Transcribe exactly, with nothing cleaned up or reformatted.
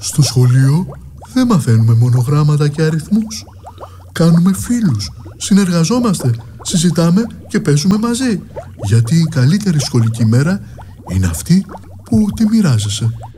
Στο σχολείο δεν μαθαίνουμε μόνο γράμματα και αριθμούς. Κάνουμε φίλους, συνεργαζόμαστε, συζητάμε και παίζουμε μαζί. Γιατί η καλύτερη σχολική μέρα είναι αυτή που τη μοιράζεσαι.